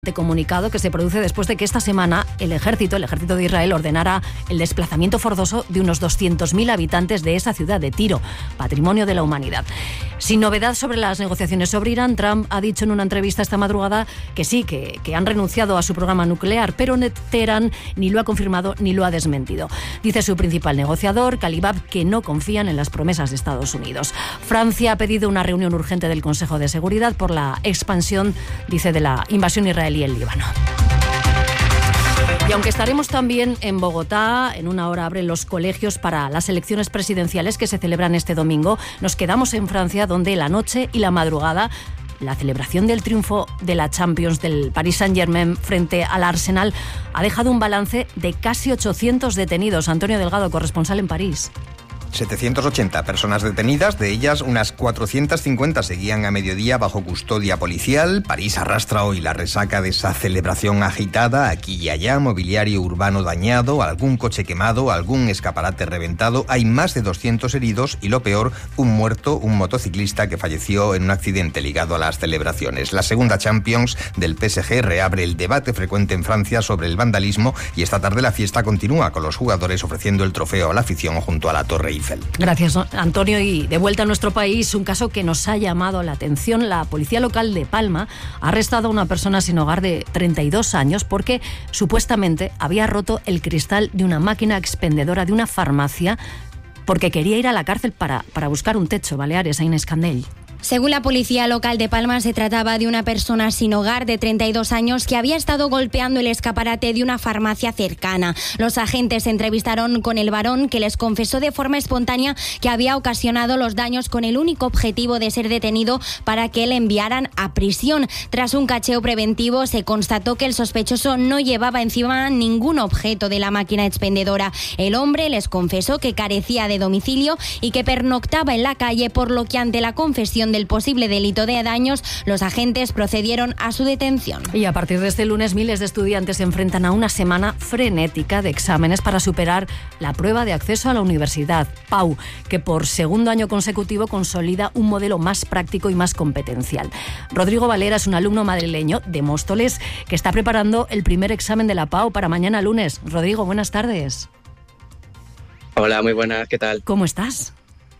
De comunicado que se produce después de que esta semana el ejército de Israel ordenara el desplazamiento forzoso de unos 200.000 habitantes de esa ciudad de Tiro, patrimonio de la humanidad. Sin novedad sobre las negociaciones sobre Irán, Trump ha dicho en una entrevista esta madrugada que sí, que han renunciado a su programa nuclear, pero Teherán ni lo ha confirmado ni lo ha desmentido. Dice su principal negociador, Khalibab, que no confían en las promesas de Estados Unidos. Francia ha pedido una reunión urgente del Consejo de Seguridad por la expansión, dice, de la invasión israelí y el Líbano. Y aunque estaremos también en Bogotá, en una hora abren los colegios para las elecciones presidenciales que se celebran este domingo, nos quedamos en Francia, donde la noche y la madrugada la celebración del triunfo de la Champions del Paris Saint-Germain frente al Arsenal ha dejado un balance de casi 800 detenidos. Antonio Delgado, corresponsal en París. 780 personas detenidas, de ellas unas 450 seguían a mediodía bajo custodia policial. París arrastra hoy la resaca de esa celebración agitada, aquí y allá, mobiliario urbano dañado, algún coche quemado, algún escaparate reventado. Hay más de 200 heridos y, lo peor, un muerto, un motociclista que falleció en un accidente ligado a las celebraciones. La segunda Champions del PSG reabre el debate frecuente en Francia sobre el vandalismo y esta tarde la fiesta continúa con los jugadores ofreciendo el trofeo a la afición junto a la Torre Eiffel. Gracias, Antonio. Y de vuelta a nuestro país, un caso que nos ha llamado la atención. La policía local de Palma ha arrestado a una persona sin hogar de 32 años porque supuestamente había roto el cristal de una máquina expendedora de una farmacia porque quería ir a la cárcel para buscar un techo. Baleares, a Inés Candell. Según la policía local de Palma, se trataba de una persona sin hogar de 32 años que había estado golpeando el escaparate de una farmacia cercana. Los agentes se entrevistaron con el varón, que les confesó de forma espontánea que había ocasionado los daños con el único objetivo de ser detenido para que le enviaran a prisión. Tras un cacheo preventivo, se constató que el sospechoso no llevaba encima ningún objeto de la máquina expendedora. El hombre les confesó que carecía de domicilio y que pernoctaba en la calle, por lo que ante la confesión del posible delito de daños, los agentes procedieron a su detención. Y a partir de este lunes, miles de estudiantes se enfrentan a una semana frenética de exámenes para superar la prueba de acceso a la universidad, PAU, que por segundo año consecutivo consolida un modelo más práctico y más competencial. Rodrigo Valera es un alumno madrileño de Móstoles que está preparando el primer examen de la PAU para mañana lunes. Rodrigo, buenas tardes. Hola, muy buenas, ¿qué tal? ¿Cómo estás?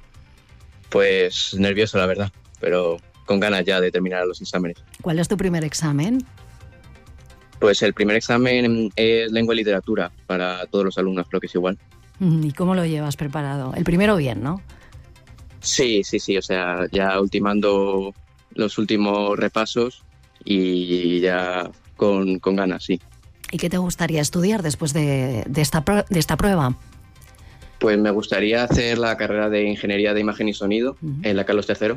Pues nervioso, la verdad, pero con ganas ya de terminar los exámenes. ¿Cuál es tu primer examen? Pues el primer examen es lengua y literatura para todos los alumnos, creo que es igual. ¿Y cómo lo llevas preparado? El primero bien, ¿no? Sí, o sea, ya ultimando los últimos repasos y ya con ganas, sí. ¿Y qué te gustaría estudiar después de esta prueba? Pues me gustaría hacer la carrera de Ingeniería de Imagen y Sonido en la Carlos III.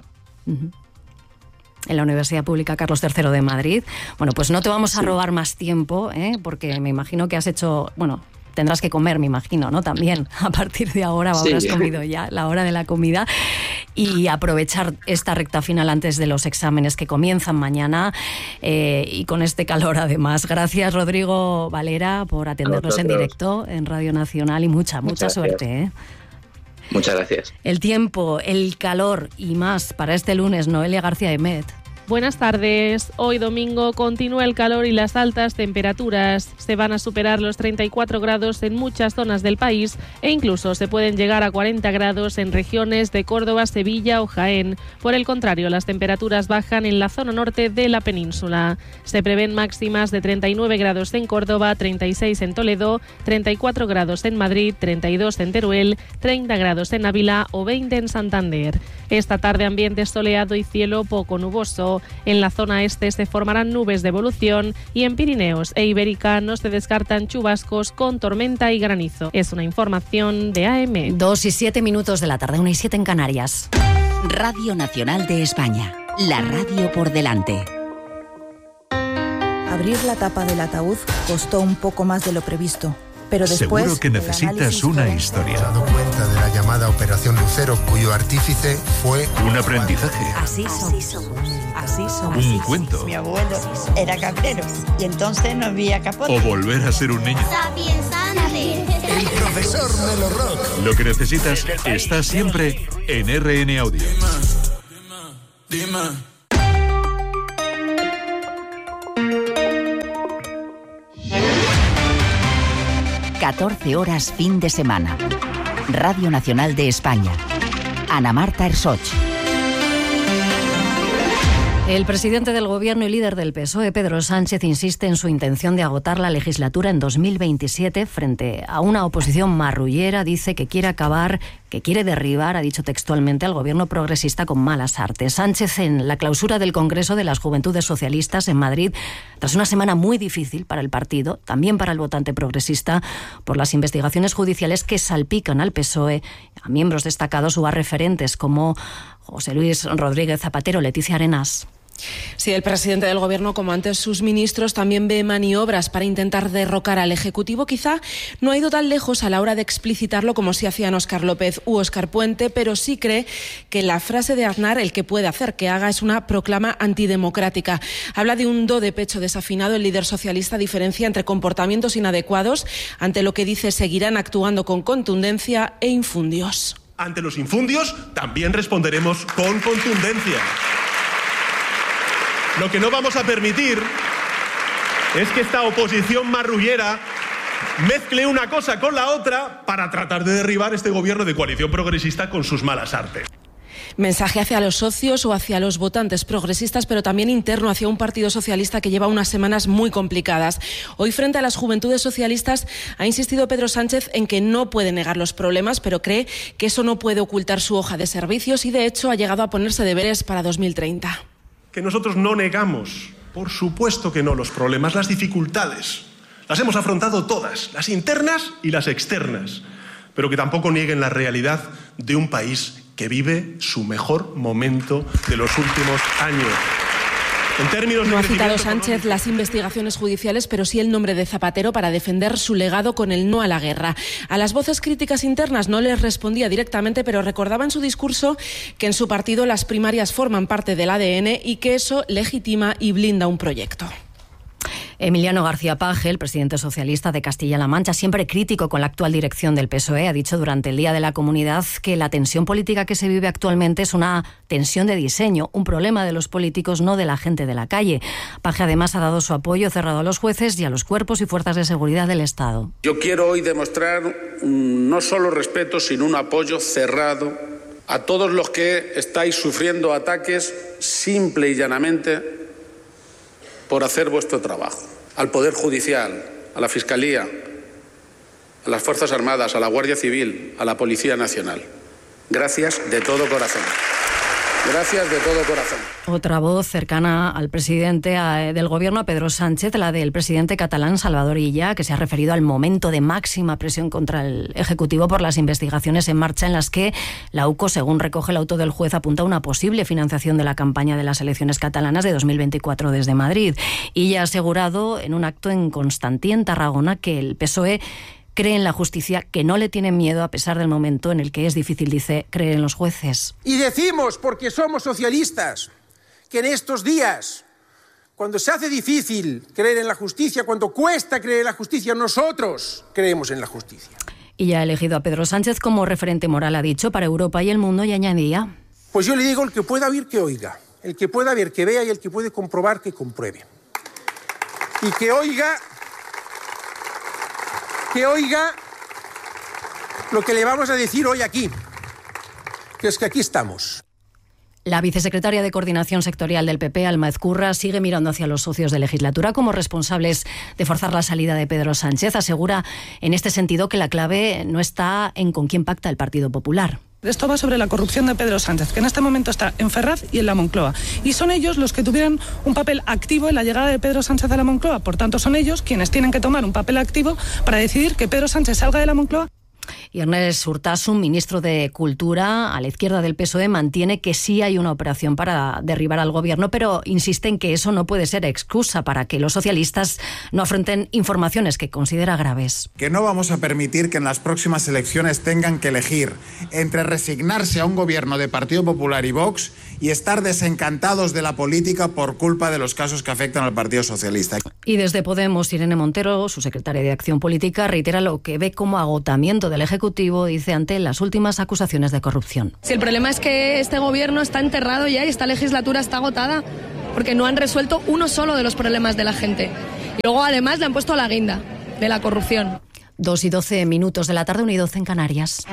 En la Universidad Pública Carlos III de Madrid. Bueno, pues no te vamos a robar más tiempo, porque me imagino que has hecho... Bueno, tendrás que comer, me imagino, ¿no? También, a partir de ahora habrás comido ya, la hora de la comida. Y aprovechar esta recta final antes de los exámenes que comienzan mañana y con este calor además. Gracias, Rodrigo Valera, por atendernos en directo en Radio Nacional y mucha suerte. Muchas gracias. El tiempo, el calor y más para este lunes. Noelia García Emet. Buenas tardes. Hoy domingo continúa el calor y las altas temperaturas. Se van a superar los 34 grados en muchas zonas del país e incluso se pueden llegar a 40 grados en regiones de Córdoba, Sevilla o Jaén. Por el contrario, las temperaturas bajan en la zona norte de la península. Se prevén máximas de 39 grados en Córdoba, 36 en Toledo, 34 grados en Madrid, 32 en Teruel, 30 grados en Ávila o 20 en Santander. Esta tarde ambiente soleado y cielo poco nuboso. En la zona este se formarán nubes de evolución y en Pirineos e Ibérica no se descartan chubascos con tormenta y granizo. Es una información de AM. 2:07 de la tarde, 1:07 en Canarias. Radio Nacional de España. La radio por delante. Abrir la tapa del ataúd costó un poco más de lo previsto. Pero después, seguro que necesitas una historia. Me he dado cuenta de la llamada Operación Lucero, cuyo artífice fue un aprendizaje. Así somos. Un cuento. Mi abuelo era cabrero y entonces no había capote. O volver a ser un niño. el profesor Melo Rock. Lo que necesitas está siempre en RN Audio. Dime. 14 horas fin de semana. Radio Nacional de España. Ana Marta Ersoch. El presidente del Gobierno y líder del PSOE, Pedro Sánchez, insiste en su intención de agotar la legislatura en 2027 frente a una oposición marrullera. Dice que quiere acabar, que quiere derribar, ha dicho textualmente, al Gobierno progresista con malas artes. Sánchez, en la clausura del Congreso de las Juventudes Socialistas en Madrid, tras una semana muy difícil para el partido, también para el votante progresista, por las investigaciones judiciales que salpican al PSOE, a miembros destacados o a referentes como José Luis Rodríguez Zapatero, Leticia Arenas. Sí, el presidente del Gobierno, como antes sus ministros, también ve maniobras para intentar derrocar al Ejecutivo. Quizá no ha ido tan lejos a la hora de explicitarlo como si hacían Óscar López u Óscar Puente, pero sí cree que la frase de Aznar, el que puede hacer que haga, es una proclama antidemocrática. Habla de un do de pecho desafinado. El líder socialista diferencia entre comportamientos inadecuados, ante lo que dice seguirán actuando con contundencia, e infundios. Ante los infundios también responderemos con contundencia. Lo que no vamos a permitir es que esta oposición marrullera mezcle una cosa con la otra para tratar de derribar este gobierno de coalición progresista con sus malas artes. Mensaje hacia los socios o hacia los votantes progresistas, pero también interno hacia un partido socialista que lleva unas semanas muy complicadas. Hoy, frente a las Juventudes Socialistas, ha insistido Pedro Sánchez en que no puede negar los problemas, pero cree que eso no puede ocultar su hoja de servicios y, de hecho, ha llegado a ponerse deberes para 2030. Que nosotros no negamos, por supuesto que no, los problemas, las dificultades. Las hemos afrontado todas, las internas y las externas, pero que tampoco nieguen la realidad de un país que vive su mejor momento de los últimos años. En términos de no ha citado Sánchez las investigaciones judiciales, pero sí el nombre de Zapatero para defender su legado con el no a la guerra. A las voces críticas internas no les respondía directamente, pero recordaba en su discurso que en su partido las primarias forman parte del ADN y que eso legitima y blinda un proyecto. Emiliano García Paje, el presidente socialista de Castilla-La Mancha, siempre crítico con la actual dirección del PSOE, ha dicho durante el Día de la Comunidad que la tensión política que se vive actualmente es una tensión de diseño, un problema de los políticos, no de la gente de la calle. Paje además ha dado su apoyo cerrado a los jueces y a los cuerpos y fuerzas de seguridad del Estado. Yo quiero hoy demostrar no solo respeto, sino un apoyo cerrado a todos los que estáis sufriendo ataques simple y llanamente por hacer vuestro trabajo. Al Poder Judicial, a la Fiscalía, a las Fuerzas Armadas, a la Guardia Civil, a la Policía Nacional. Gracias de todo corazón. Gracias de todo corazón. Otra voz cercana al presidente del Gobierno, a Pedro Sánchez, la del presidente catalán Salvador Illa, que se ha referido al momento de máxima presión contra el Ejecutivo por las investigaciones en marcha en las que la UCO, según recoge el auto del juez, apunta a una posible financiación de la campaña de las elecciones catalanas de 2024 desde Madrid. Illa ha asegurado en un acto en Constantí, en Tarragona, que el PSOE cree en la justicia, que no le tiene miedo a pesar del momento en el que es difícil, dice, creer en los jueces. Y decimos, porque somos socialistas, que en estos días, cuando se hace difícil creer en la justicia, cuando cuesta creer en la justicia, nosotros creemos en la justicia. Y ya ha elegido a Pedro Sánchez como referente moral, ha dicho, para Europa y el mundo, y añadía: pues yo le digo, el que pueda oír, que oiga. El que pueda ver, que vea, y el que puede comprobar, que compruebe. Y que oiga lo que le vamos a decir hoy aquí, que es que aquí estamos. La vicesecretaria de Coordinación Sectorial del PP, Alma Ezcurra, sigue mirando hacia los socios de legislatura como responsables de forzar la salida de Pedro Sánchez. Asegura en este sentido que la clave no está en con quién pacta el Partido Popular. Esto va sobre la corrupción de Pedro Sánchez, que en este momento está en Ferraz y en la Moncloa. Y son ellos los que tuvieron un papel activo en la llegada de Pedro Sánchez a la Moncloa. Por tanto, son ellos quienes tienen que tomar un papel activo para decidir que Pedro Sánchez salga de la Moncloa. Y Ernest Urtasun, ministro de Cultura, a la izquierda del PSOE, mantiene que sí hay una operación para derribar al gobierno, pero insiste en que eso no puede ser excusa para que los socialistas no afronten informaciones que considera graves. Que no vamos a permitir que en las próximas elecciones tengan que elegir entre resignarse a un gobierno de Partido Popular y Vox y estar desencantados de la política por culpa de los casos que afectan al Partido Socialista. Y desde Podemos, Irene Montero, su secretaria de Acción Política, reitera lo que ve como agotamiento del Ejecutivo, dice, ante las últimas acusaciones de corrupción. Si el problema es que este gobierno está enterrado ya y esta legislatura está agotada porque no han resuelto uno solo de los problemas de la gente. Y luego además le han puesto la guinda de la corrupción. 2:12 de la tarde, 1:12 en Canarias.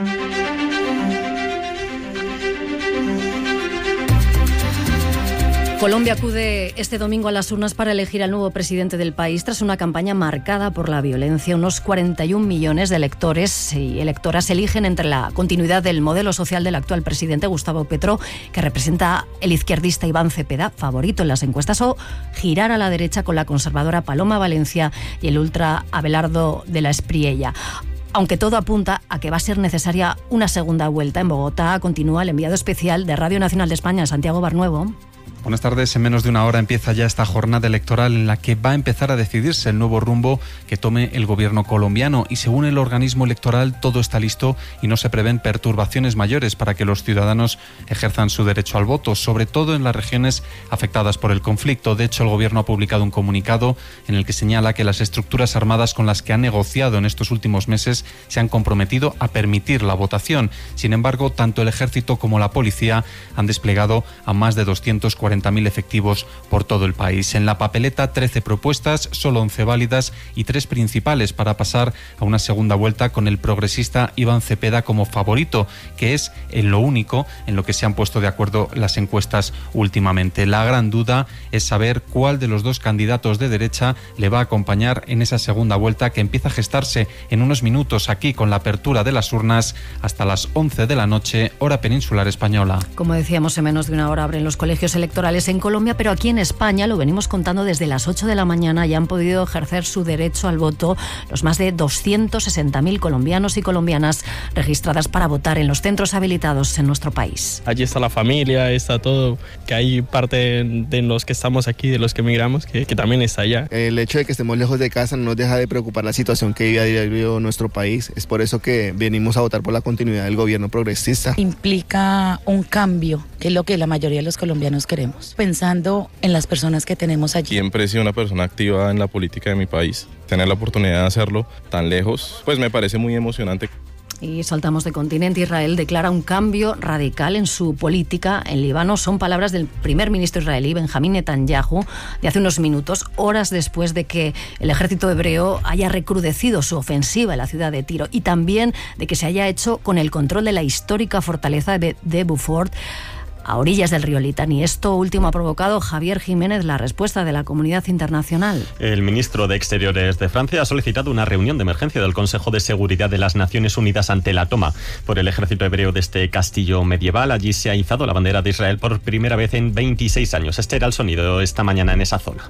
Colombia acude este domingo a las urnas para elegir al nuevo presidente del país tras una campaña marcada por la violencia. Unos 41 millones de electores y electoras eligen entre la continuidad del modelo social del actual presidente Gustavo Petro, que representa el izquierdista Iván Cepeda, favorito en las encuestas, o girar a la derecha con la conservadora Paloma Valencia y el ultra Abelardo de la Espriella. Aunque todo apunta a que va a ser necesaria una segunda vuelta. En Bogotá continúa el enviado especial de Radio Nacional de España, Santiago Barnuevo. Buenas tardes. En menos de una hora empieza ya esta jornada electoral en la que va a empezar a decidirse el nuevo rumbo que tome el gobierno colombiano, y según el organismo electoral todo está listo y no se prevén perturbaciones mayores para que los ciudadanos ejerzan su derecho al voto, sobre todo en las regiones afectadas por el conflicto. De hecho, el gobierno ha publicado un comunicado en el que señala que las estructuras armadas con las que ha negociado en estos últimos meses se han comprometido a permitir la votación. Sin embargo, tanto el ejército como la policía han desplegado a más de 240.000 efectivos por todo el país. En la papeleta, 13 propuestas, solo 11 válidas y 3 principales para pasar a una segunda vuelta con el progresista Iván Cepeda como favorito, que es en lo único en lo que se han puesto de acuerdo las encuestas últimamente. La gran duda es saber cuál de los dos candidatos de derecha le va a acompañar en esa segunda vuelta que empieza a gestarse en unos minutos aquí con la apertura de las urnas hasta las 11 de la noche, hora peninsular española. Como decíamos, en menos de una hora abren los colegios electorales en Colombia, pero aquí en España, lo venimos contando desde las 8 de la mañana, ya han podido ejercer su derecho al voto los más de 260.000 colombianos y colombianas registradas para votar en los centros habilitados en nuestro país. Allí está la familia, está todo, que hay parte de los que estamos aquí, de los que emigramos, que también está allá. El hecho de que estemos lejos de casa no nos deja de preocupar la situación que vive a diario nuestro país. Es por eso que venimos a votar por la continuidad del gobierno progresista. Implica un cambio, que es lo que la mayoría de los colombianos queremos, pensando en las personas que tenemos allí. Siempre he sido una persona activa en la política de mi país. Tener la oportunidad de hacerlo tan lejos, pues me parece muy emocionante. Y saltamos de continente. Israel declara un cambio radical en su política en Líbano. Son palabras del primer ministro israelí, Benjamín Netanyahu, de hace unos minutos, horas después de que el ejército hebreo haya recrudecido su ofensiva en la ciudad de Tiro, y también de que se haya hecho con el control de la histórica fortaleza de Beaufort, a orillas del río Litani. Esto último ha provocado, Javier Jiménez, la respuesta de la comunidad internacional. El ministro de Exteriores de Francia ha solicitado una reunión de emergencia del Consejo de Seguridad de las Naciones Unidas ante la toma por el ejército hebreo de este castillo medieval. Allí se ha izado la bandera de Israel por primera vez en 26 años. Este era el sonido esta mañana en esa zona.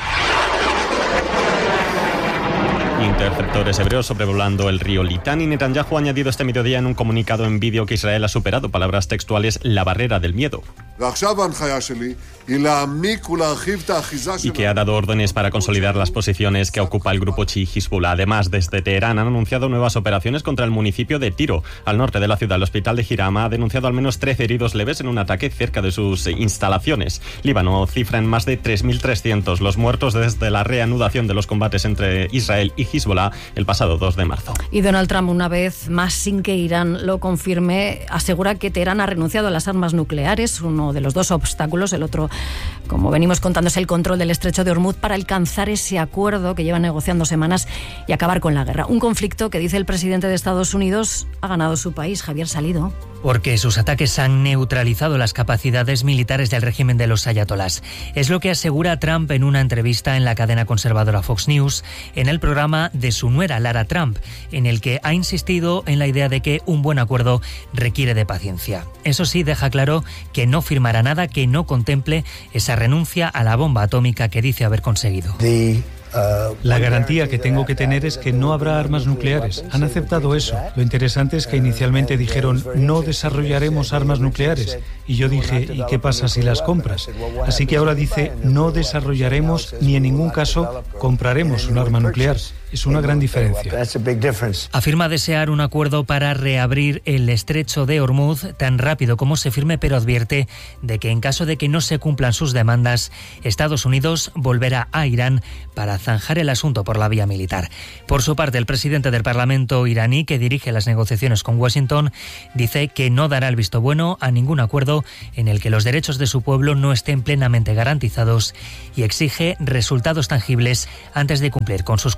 Interceptores hebreos sobrevolando el río Litani. Netanyahu ha añadido este mediodía en un comunicado en vídeo que Israel ha superado, palabras textuales, la barrera del miedo. Y que ha dado órdenes para consolidar las posiciones que ocupa el grupo chií Hezbollah. Además, desde Teherán han anunciado nuevas operaciones contra el municipio de Tiro, al norte de la ciudad. El hospital de Hirama ha denunciado al menos 13 heridos leves en un ataque cerca de sus instalaciones. Líbano cifra en más de 3.300 los muertos desde la reanudación de los combates entre Israel y Hezbollah el pasado 2 de marzo. Y Donald Trump, una vez más, sin que Irán lo confirme, asegura que Teherán ha renunciado a las armas nucleares. Uno de los dos obstáculos, el otro, como venimos contando, es el control del estrecho de Hormuz para alcanzar ese acuerdo que llevan negociando semanas y acabar con la guerra. Un conflicto que, dice el presidente de Estados Unidos, ha ganado su país. Javier Salido. Porque sus ataques han neutralizado las capacidades militares del régimen de los ayatolás. Es lo que asegura Trump en una entrevista en la cadena conservadora Fox News, en el programa de su nuera Lara Trump, en el que ha insistido en la idea de que un buen acuerdo requiere de paciencia. Eso sí, deja claro que no firmará nada que no contemple esa renuncia a la bomba atómica que dice haber conseguido. La garantía que tengo que tener es que no habrá armas nucleares. Han aceptado eso. Lo interesante es que inicialmente dijeron no desarrollaremos armas nucleares. Y yo dije, ¿y qué pasa si las compras? Así que ahora dice no desarrollaremos ni en ningún caso compraremos un arma nuclear. Es una gran diferencia. Afirma desear un acuerdo para reabrir el estrecho de Hormuz tan rápido como se firme, pero advierte de que en caso de que no se cumplan sus demandas, Estados Unidos volverá a Irán para zanjar el asunto por la vía militar. Por su parte, el presidente del Parlamento iraní, que dirige las negociaciones con Washington, dice que no dará el visto bueno a ningún acuerdo en el que los derechos de su pueblo no estén plenamente garantizados y exige resultados tangibles antes de cumplir con sus compromisos.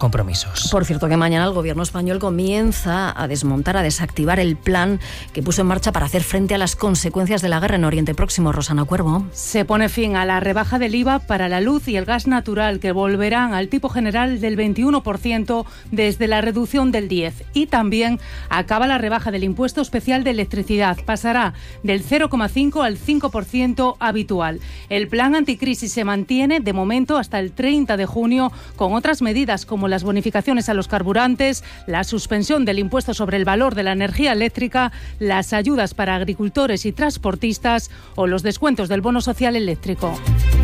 ingresos. Por cierto, que mañana el gobierno español comienza a desmontar, a desactivar el plan que puso en marcha para hacer frente a las consecuencias de la guerra en Oriente Próximo. Rosana Cuervo. Se pone fin a la rebaja del IVA para la luz y el gas natural, que volverán al tipo general del 21% desde la reducción del 10%. Y también acaba la rebaja del impuesto especial de electricidad. Pasará del 0,5 al 5% habitual. El plan anticrisis se mantiene de momento hasta el 30 de junio con otras medidas como las bonificaciones a los carburantes, la suspensión del impuesto sobre el valor de la energía eléctrica, las ayudas para agricultores y transportistas o los descuentos del bono social eléctrico.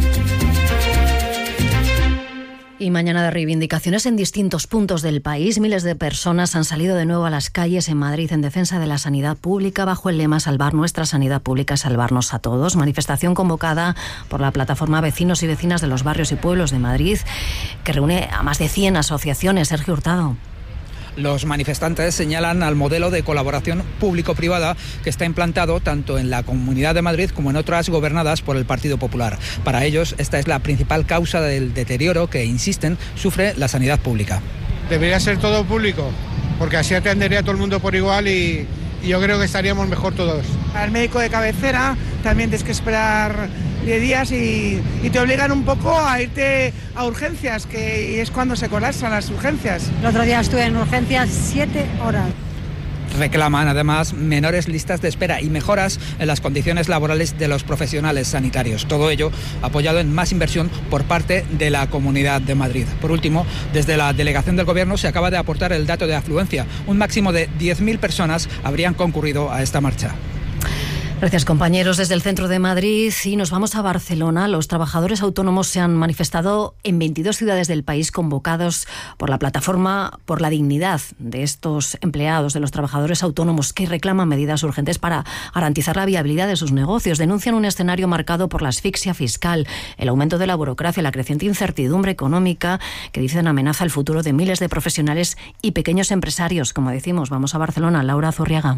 Y mañana de reivindicaciones en distintos puntos del país. Miles de personas han salido de nuevo a las calles en Madrid en defensa de la sanidad pública bajo el lema Salvar nuestra sanidad pública, salvarnos a todos. Manifestación convocada por la plataforma Vecinos y Vecinas de los Barrios y Pueblos de Madrid, que reúne a más de 100 asociaciones. Sergio Hurtado. Los manifestantes señalan al modelo de colaboración público-privada que está implantado tanto en la Comunidad de Madrid como en otras gobernadas por el Partido Popular. Para ellos, esta es la principal causa del deterioro que, insisten, sufre la sanidad pública. Debería ser todo público, porque así atendería a todo el mundo por igual y yo creo que estaríamos mejor todos. Al médico de cabecera también tienes que esperar 10 días y te obligan un poco a irte a urgencias, y es cuando se colapsan las urgencias. El otro día estuve en urgencias 7 horas. Reclaman además menores listas de espera y mejoras en las condiciones laborales de los profesionales sanitarios. Todo ello apoyado en más inversión por parte de la Comunidad de Madrid. Por último, desde la delegación del Gobierno se acaba de aportar el dato de afluencia. Un máximo de 10.000 personas habrían concurrido a esta marcha. Gracias, compañeros. Desde el centro de Madrid y nos vamos a Barcelona. Los trabajadores autónomos se han manifestado en 22 ciudades del país, convocados por la plataforma por la dignidad de estos empleados, de los trabajadores autónomos, que reclaman medidas urgentes para garantizar la viabilidad de sus negocios. Denuncian un escenario marcado por la asfixia fiscal, el aumento de la burocracia, la creciente incertidumbre económica que dicen amenaza el futuro de miles de profesionales y pequeños empresarios. Como decimos, vamos a Barcelona. Laura Zurriaga.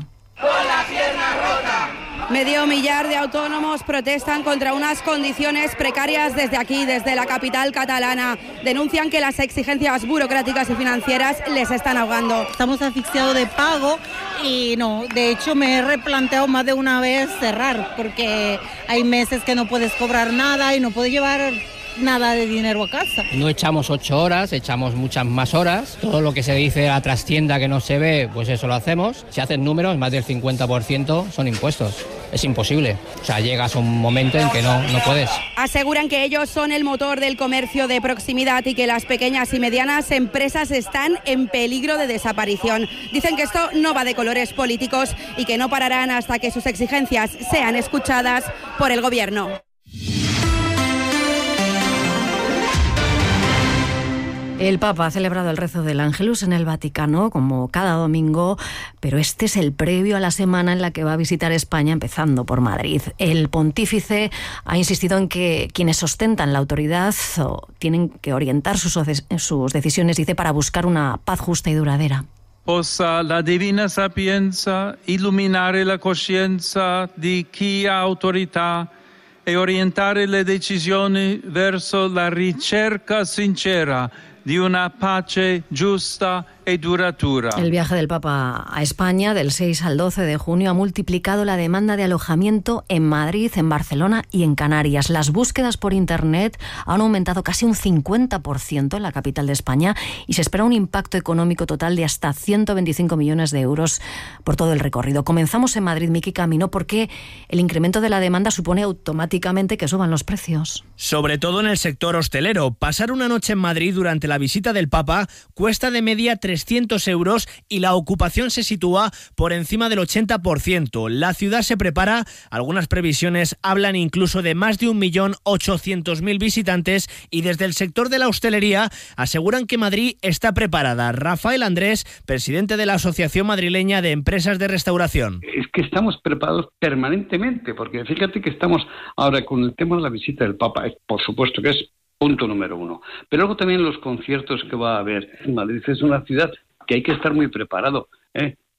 Medio millar de autónomos protestan contra unas condiciones precarias desde aquí, desde la capital catalana. Denuncian que las exigencias burocráticas y financieras les están ahogando. Estamos asfixiados de pago y no, de hecho me he replanteado más de una vez cerrar, porque hay meses que no puedes cobrar nada y no puedes llevar nada de dinero a casa. No echamos 8 horas, echamos muchas más horas. Todo lo que se dice a trastienda que no se ve, pues eso lo hacemos. Si hacen números, más del 50% son impuestos. Es imposible. O sea, llegas a un momento en que no puedes. Aseguran que ellos son el motor del comercio de proximidad y que las pequeñas y medianas empresas están en peligro de desaparición. Dicen que esto no va de colores políticos y que no pararán hasta que sus exigencias sean escuchadas por el Gobierno. El Papa ha celebrado el rezo del Ángelus en el Vaticano, como cada domingo, pero este es el previo a la semana en la que va a visitar España, empezando por Madrid. El pontífice ha insistido en que quienes ostentan la autoridad tienen que orientar sus decisiones, dice, para buscar una paz justa y duradera. Possa la divina sapienza illuminare la coscienza di chi ha autorità e orientare le decisioni verso la ricerca sincera di una pace giusta e duratura. El viaje del Papa a España del 6 al 12 de junio ha multiplicado la demanda de alojamiento en Madrid, en Barcelona y en Canarias. Las búsquedas por Internet han aumentado casi un 50% en la capital de España y se espera un impacto económico total de hasta 125 millones de euros por todo el recorrido. Comenzamos en Madrid, Miki Camino, porque el incremento de la demanda supone automáticamente que suban los precios. Sobre todo en el sector hostelero. Pasar una noche en Madrid durante la visita del Papa cuesta de media 300 euros y la ocupación se sitúa por encima del 80%. La ciudad se prepara, algunas previsiones hablan incluso de más de 1.800.000 visitantes y desde el sector de la hostelería aseguran que Madrid está preparada. Rafael Andrés, presidente de la Asociación Madrileña de Empresas de Restauración. Es que estamos preparados permanentemente, porque fíjate que estamos ahora con el tema de la visita del Papa, por supuesto que es punto número 1. Pero luego también los conciertos que va a haber. Madrid es una ciudad que hay que estar muy preparado,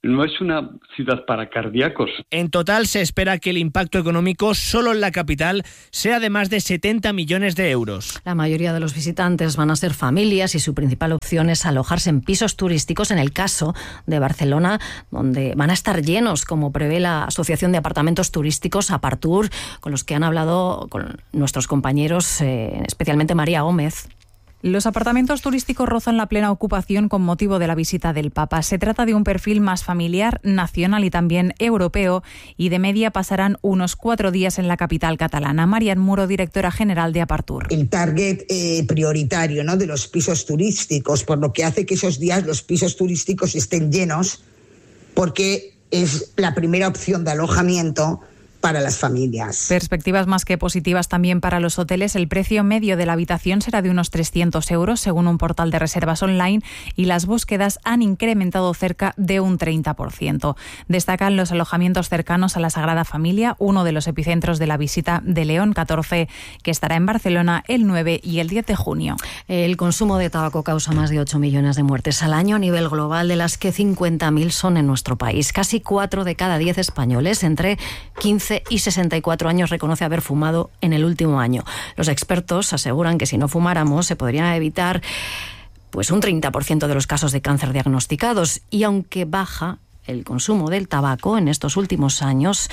no es una ciudad para cardíacos. En total se espera que el impacto económico solo en la capital sea de más de 70 millones de euros. La mayoría de los visitantes van a ser familias y su principal opción es alojarse en pisos turísticos, en el caso de Barcelona, donde van a estar llenos, como prevé la Asociación de Apartamentos Turísticos Apartur, con los que han hablado con nuestros compañeros, especialmente María Gómez. Los apartamentos turísticos rozan la plena ocupación con motivo de la visita del Papa. Se trata de un perfil más familiar, nacional y también europeo, y de media pasarán unos 4 días en la capital catalana. Marian Muro, directora general de Apartur. El target prioritario, ¿no?, de los pisos turísticos, por lo que hace que esos días los pisos turísticos estén llenos, porque es la primera opción de alojamiento para las familias. Perspectivas más que positivas también para los hoteles. El precio medio de la habitación será de unos 300 euros, según un portal de reservas online, y las búsquedas han incrementado cerca de un 30%. Destacan los alojamientos cercanos a la Sagrada Familia, uno de los epicentros de la visita de León XIV, que estará en Barcelona el 9 y el 10 de junio. El consumo de tabaco causa más de 8 millones de muertes al año a nivel global, de las que 50.000 son en nuestro país. Casi 4 de cada 10 españoles entre 15 y 64 años reconoce haber fumado en el último año. Los expertos aseguran que si no fumáramos se podría evitar pues un 30% de los casos de cáncer diagnosticados, y aunque baja el consumo del tabaco en estos últimos años,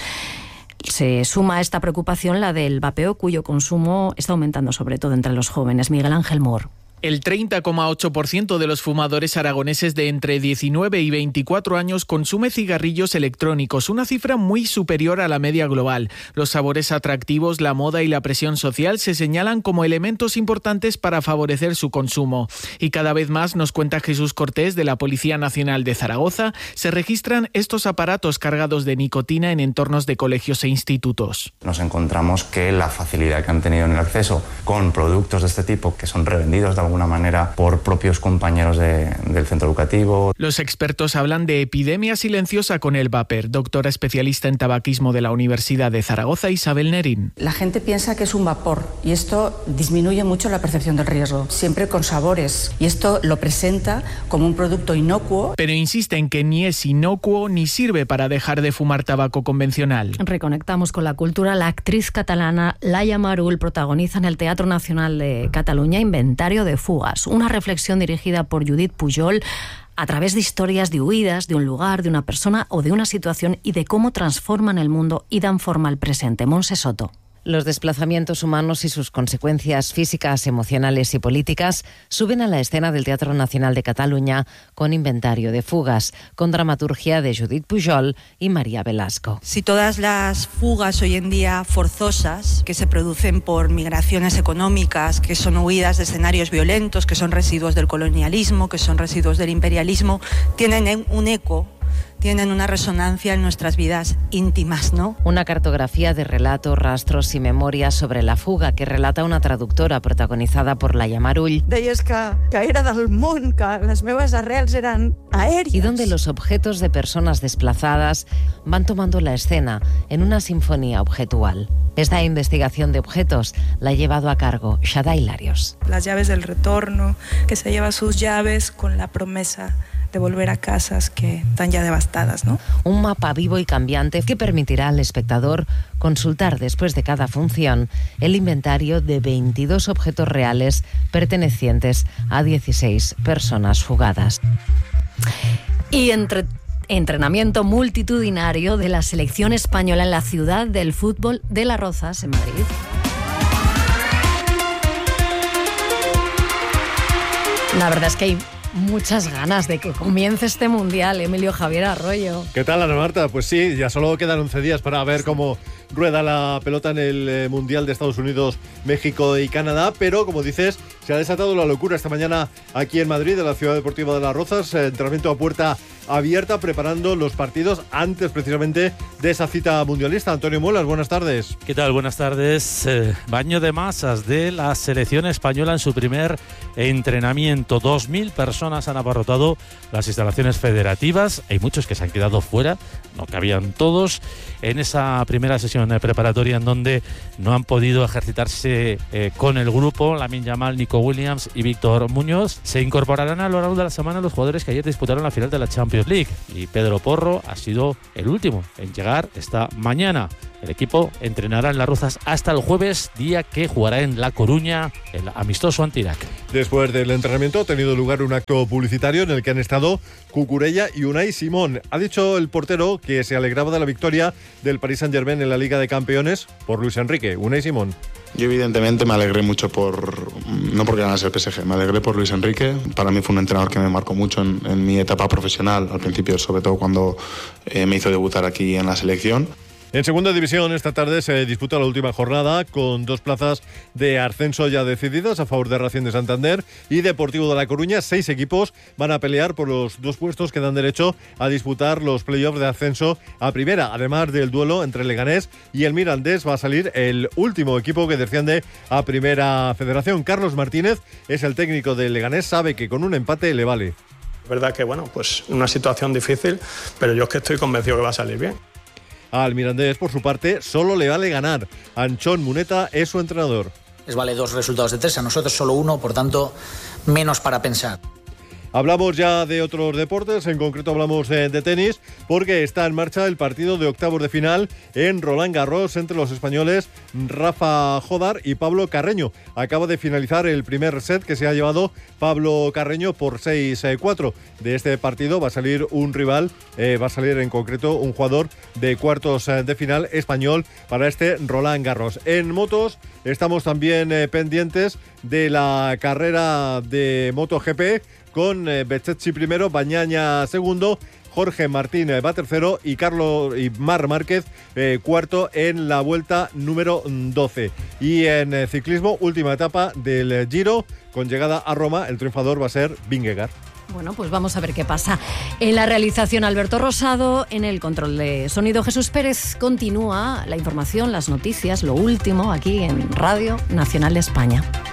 se suma a esta preocupación la del vapeo, cuyo consumo está aumentando sobre todo entre los jóvenes. Miguel Ángel Mor. El 30,8% de los fumadores aragoneses de entre 19 y 24 años consume cigarrillos electrónicos, una cifra muy superior a la media global. Los sabores atractivos, la moda y la presión social se señalan como elementos importantes para favorecer su consumo. Y cada vez más, nos cuenta Jesús Cortés de la Policía Nacional de Zaragoza, se registran estos aparatos cargados de nicotina en entornos de colegios e institutos. Nos encontramos que la facilidad que han tenido en el acceso con productos de este tipo, que son revendidos de alguna manera por propios compañeros del centro educativo. Los expertos hablan de epidemia silenciosa con el vapor. Doctora especialista en tabaquismo de la Universidad de Zaragoza, Isabel Nerín. La gente piensa que es un vapor y esto disminuye mucho la percepción del riesgo, siempre con sabores, y esto lo presenta como un producto inocuo. Pero insisten que ni es inocuo ni sirve para dejar de fumar tabaco convencional. Reconectamos con la cultura. La actriz catalana Laia Marul protagoniza en el Teatro Nacional de Cataluña Inventario de Fugas, una reflexión dirigida por Judit Pujol a través de historias de huidas de un lugar, de una persona o de una situación, y de cómo transforman el mundo y dan forma al presente. Montse Soto. Los desplazamientos humanos y sus consecuencias físicas, emocionales y políticas suben a la escena del Teatro Nacional de Cataluña con Inventario de Fugas, con dramaturgia de Judit Pujol y María Velasco. Si todas las fugas hoy en día forzosas, que se producen por migraciones económicas, que son huidas de escenarios violentos, que son residuos del colonialismo, que son residuos del imperialismo, tienen un eco, tienen una resonancia en nuestras vidas íntimas, ¿no? Una cartografía de relatos, rastros y memorias sobre la fuga que relata una traductora protagonizada por Laia Marul. Deies que era del món, que les meves arrels eran aèries. Y donde los objetos de personas desplazadas van tomando la escena en una sinfonía objetual. Esta investigación de objetos la ha llevado a cargo Shadai Larios. Las llaves del retorno, que se lleva sus llaves con la promesa de volver a casas que están ya devastadas, ¿no? Un mapa vivo y cambiante que permitirá al espectador consultar después de cada función el inventario de 22 objetos reales pertenecientes a 16 personas fugadas. Y entrenamiento multitudinario de la selección española en la ciudad del fútbol de Las Rozas, en Madrid. La verdad es que hay muchas ganas de que comience este Mundial. Emilio Javier Arroyo. ¿Qué tal, Ana Marta? Pues sí, ya solo quedan 11 días para ver cómo rueda la pelota en el Mundial de Estados Unidos, México y Canadá, pero como dices, se ha desatado la locura esta mañana aquí en Madrid, en la Ciudad Deportiva de Las Rozas, entrenamiento a puerta abierta, preparando los partidos antes precisamente de esa cita mundialista. Antonio Muelas, buenas tardes. ¿Qué tal? Buenas tardes. Baño de masas de la selección española en su primer entrenamiento. 2.000 personas han abarrotado las instalaciones federativas. Hay muchos que se han quedado fuera, no cabían todos en esa primera sesión sesión preparatoria en donde no han podido ejercitarse con el grupo Lamine Yamal, Nico Williams y Víctor Muñoz. Se incorporarán a lo largo de la semana los jugadores que ayer disputaron la final de la Champions League, y Pedro Porro ha sido el último en llegar esta mañana. El equipo entrenará en Las Rozas hasta el jueves, día que jugará en La Coruña el amistoso ante Irak. Después del entrenamiento ha tenido lugar un acto publicitario en el que han estado Cucurella y Unai Simón. Ha dicho el portero que se alegraba de la victoria del Paris Saint-Germain en la Liga de Campeones por Luis Enrique. Unai Simón. Yo evidentemente me alegré mucho no porque ganase el PSG, me alegré por Luis Enrique. Para mí fue un entrenador que me marcó mucho en mi etapa profesional, al principio, sobre todo cuando me hizo debutar aquí en la selección. En segunda división esta tarde se disputa la última jornada con 2 plazas de ascenso ya decididas a favor de Racing de Santander y Deportivo de La Coruña. 6 equipos van a pelear por los 2 puestos que dan derecho a disputar los playoffs de ascenso a primera. Además del duelo entre el Leganés y el Mirandés, va a salir el último equipo que desciende a Primera Federación. Carlos Martínez es el técnico del Leganés, sabe que con un empate le vale. Es verdad que pues una situación difícil, pero yo es que estoy convencido que va a salir bien. Al Mirandés, por su parte, solo le vale ganar. Anchón Muneta es su entrenador. Les vale 2 resultados de 3, a nosotros solo 1, por tanto, menos para pensar. Hablamos ya de otros deportes, en concreto hablamos de tenis, porque está en marcha el partido de octavos de final en Roland Garros entre los españoles Rafa Jodar y Pablo Carreño. Acaba de finalizar el primer set que se ha llevado Pablo Carreño por 6-4. De este partido va a salir un rival, va a salir en concreto un jugador de cuartos de final español para este Roland Garros. En motos estamos también pendientes de la carrera de MotoGP, con Bececchi primero, Bañaña segundo, Jorge Martín va tercero y Marc Márquez cuarto en la vuelta número 12. Y en ciclismo, última etapa del Giro, con llegada a Roma, el triunfador va a ser Vingegaard. Bueno, pues vamos a ver qué pasa. En la realización, Alberto Rosado, en el control de sonido, Jesús Pérez. Continúa la información, las noticias, lo último aquí en Radio Nacional de España.